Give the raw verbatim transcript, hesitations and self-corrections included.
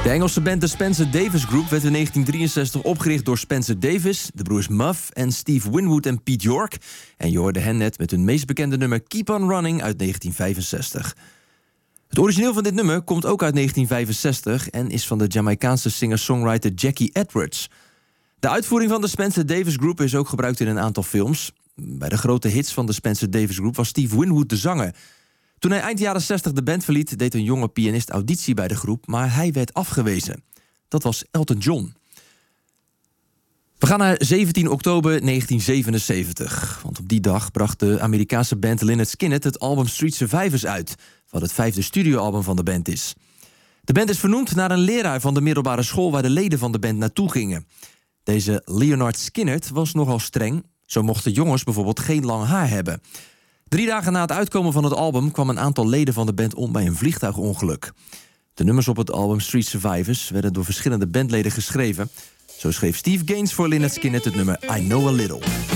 De Engelse band de Spencer Davis Group werd in negentien drieënzestig opgericht door Spencer Davis, de broers Muff en Steve Winwood en Pete York. En je hoorde hen net met hun meest bekende nummer Keep on Running uit negentien vijfenzestig. Het origineel van dit nummer komt ook uit negentien vijfenzestig en is van de Jamaicaanse singer-songwriter Jackie Edwards. De uitvoering van de Spencer Davis Group is ook gebruikt in een aantal films. Bij de grote hits van de Spencer Davis Group was Steve Winwood de zanger. Toen hij eind jaren zestig de band verliet, deed een jonge pianist auditie bij de groep, maar hij werd afgewezen. Dat was Elton John. We gaan naar zeventien oktober negentien zevenenzeventig. Want op die dag bracht de Amerikaanse band Lynyrd Skynyrd het album Street Survivors uit, wat het vijfde studioalbum van de band is. De band is vernoemd naar een leraar van de middelbare school waar de leden van de band naartoe gingen. Deze Leonard Skynyrd was nogal streng. Zo mochten jongens bijvoorbeeld geen lang haar hebben. Drie dagen na het uitkomen van het album kwam een aantal leden van de band om bij een vliegtuigongeluk. De nummers op het album Street Survivors werden door verschillende bandleden geschreven. Zo schreef Steve Gaines voor Lynyrd Skynyrd het nummer I Know a Little.